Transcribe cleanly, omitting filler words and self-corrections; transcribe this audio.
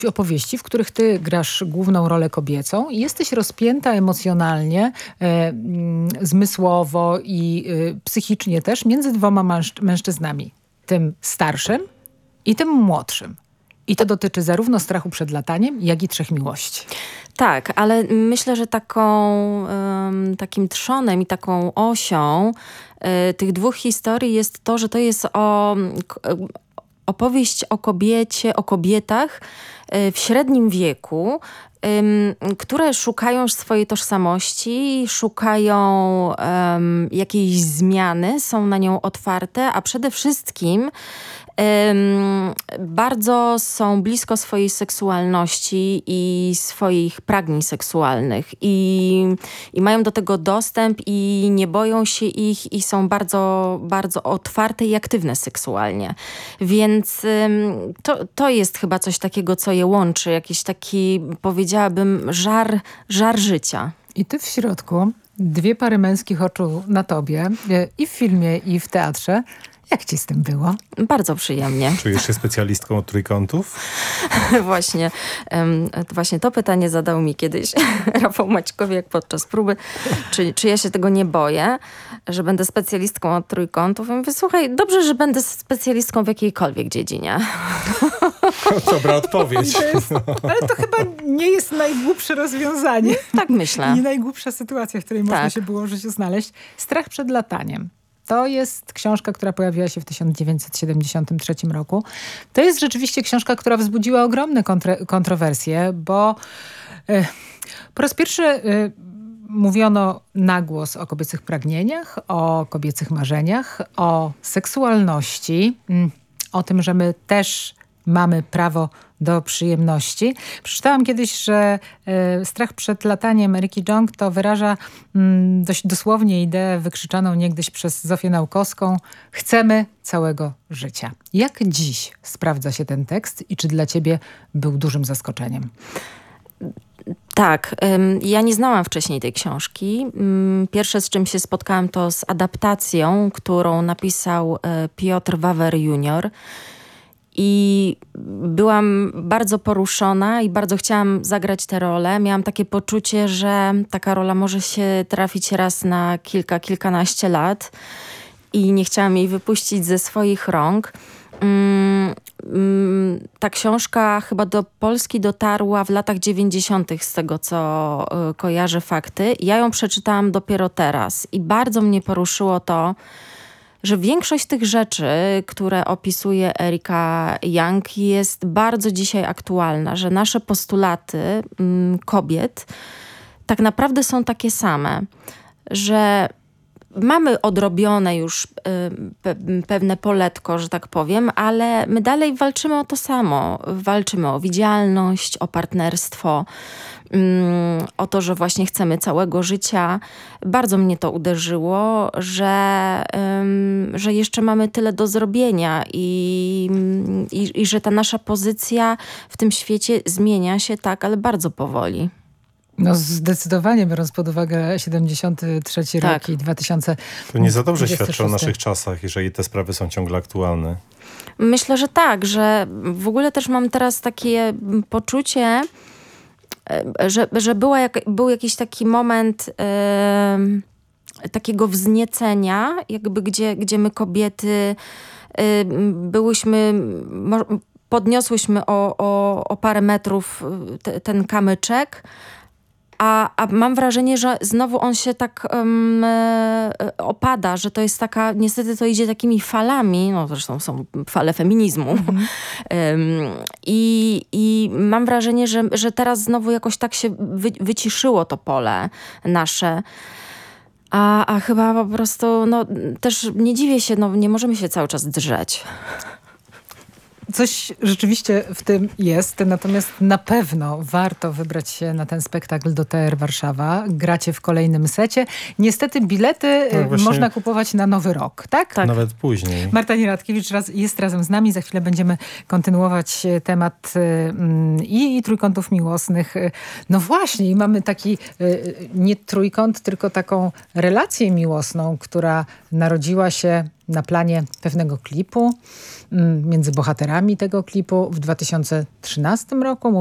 opowieści, w których ty grasz główną rolę kobiecą i jesteś rozpięta emocjonalnie, zmysłowo i psychicznie też między dwoma mężczyznami. Tym starszym i tym młodszym. I to dotyczy zarówno strachu przed lataniem, jak i trzech miłości. Tak, ale myślę, że takim trzonem i taką osią tych dwóch historii jest to, że to jest opowieść o kobiecie, o kobietach w średnim wieku, które szukają swojej tożsamości, szukają jakiejś zmiany, są na nią otwarte, a przede wszystkim bardzo są blisko swojej seksualności i swoich pragnień seksualnych i mają do tego dostęp i nie boją się ich i są bardzo, bardzo otwarte i aktywne seksualnie. Więc to jest chyba coś takiego, co je łączy. Jakiś taki, powiedziałabym, żar życia. I ty w środku, dwie pary męskich oczu na tobie, i w filmie, i w teatrze. Jak ci z tym było? Bardzo przyjemnie. Czujesz się specjalistką od trójkątów? Właśnie to pytanie zadał mi kiedyś Rafał Maćkowiak podczas próby. Czy ja się tego nie boję, że będę specjalistką od trójkątów? Ja mówię, słuchaj, dobrze, że będę specjalistką w jakiejkolwiek dziedzinie. Dobra odpowiedź. Ale to chyba nie jest najgłupsze rozwiązanie. Tak myślę. I najgłupsza sytuacja, w której można się było w życiu znaleźć. Strach przed lataniem. To jest książka, która pojawiła się w 1973 roku. To jest rzeczywiście książka, która wzbudziła ogromne kontrowersje, bo po raz pierwszy mówiono na głos o kobiecych pragnieniach, o kobiecych marzeniach, o seksualności, o tym, że my też mamy prawo do przyjemności. Przeczytałam kiedyś, że strach przed lataniem Eriki Jong to wyraża dość dosłownie ideę wykrzyczaną niegdyś przez Zofię Naukowską: chcemy całego życia. Jak dziś sprawdza się ten tekst i czy dla ciebie był dużym zaskoczeniem? Tak, ja nie znałam wcześniej tej książki. Pierwsze, z czym się spotkałam, to z adaptacją, którą napisał Piotr Wawer junior. I byłam bardzo poruszona i bardzo chciałam zagrać tę rolę. Miałam takie poczucie, że taka rola może się trafić raz na kilkanaście lat i nie chciałam jej wypuścić ze swoich rąk. Ta książka chyba do Polski dotarła w latach 90. z tego, co kojarzę fakty. Ja ją przeczytałam dopiero teraz i bardzo mnie poruszyło to, że większość tych rzeczy, które opisuje Erika Jong, jest bardzo dzisiaj aktualna, że nasze postulaty kobiet tak naprawdę są takie same, że mamy odrobione już pewne poletko, że tak powiem, ale my dalej walczymy o to samo. Walczymy o widzialność, o partnerstwo, o to, że właśnie chcemy całego życia. Bardzo mnie to uderzyło, że jeszcze mamy tyle do zrobienia i że ta nasza pozycja w tym świecie zmienia się tak, ale bardzo powoli. No zdecydowanie, biorąc pod uwagę 73 rok i 2000. To nie za dobrze świadczy o naszych czasach, jeżeli te sprawy są ciągle aktualne. Myślę, że tak, że w ogóle też mam teraz takie poczucie, że był jakiś taki moment takiego wzniecenia, jakby gdzie my kobiety podniosłyśmy o parę metrów ten kamyczek, a mam wrażenie, że znowu on się tak opada, że to jest taka, niestety to idzie takimi falami, no zresztą są fale feminizmu. I mam wrażenie, że teraz znowu jakoś tak się wyciszyło to pole nasze. A chyba po prostu, no też nie dziwię się, no nie możemy się cały czas drzeć. Coś rzeczywiście w tym jest, natomiast na pewno warto wybrać się na ten spektakl do TR Warszawa. Gracie w kolejnym secie. Niestety bilety można kupować na Nowy Rok, tak? Tak. Nawet później. Marta Nieradkiewicz jest razem z nami. Za chwilę będziemy kontynuować temat i trójkątów miłosnych. No właśnie, i mamy taki nie trójkąt, tylko taką relację miłosną, która narodziła się na planie pewnego klipu, między bohaterami tego klipu w 2013 roku.